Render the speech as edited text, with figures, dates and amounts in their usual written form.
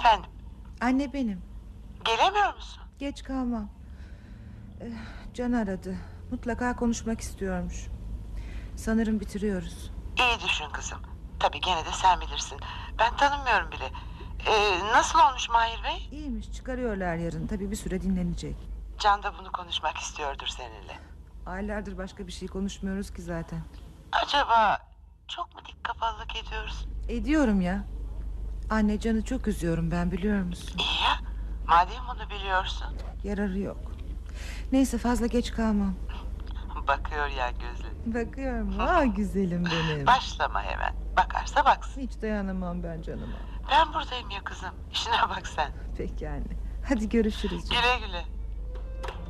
Efendim? Anne benim. Gelemiyor musun? Geç kalmam. Can aradı. Mutlaka konuşmak istiyormuş. Sanırım bitiriyoruz. İyi düşün kızım. Tabii gene de sen bilirsin. Ben tanımıyorum bile. Nasıl olmuş Mahir Bey? İyiymiş, çıkarıyorlar yarın. Tabii bir süre dinlenecek. Can da bunu konuşmak istiyordur seninle. Aylardır başka bir şey konuşmuyoruz ki zaten. Acaba çok mu dik kafalılık ediyoruz? Ediyorum ya. Anne, Can'ı çok üzüyorum ben, biliyor musun? İyi ya. Madem bunu biliyorsun. Yararı yok. Neyse, fazla geç kalmam. Bakıyor ya gözle. Bakıyorum. Güzelim benim. Başlama hemen. Bakarsa baksın. Hiç dayanamam ben canıma. Ben buradayım ya kızım. İşine bak sen. Peki anne. Hadi görüşürüz canım. Güle güle.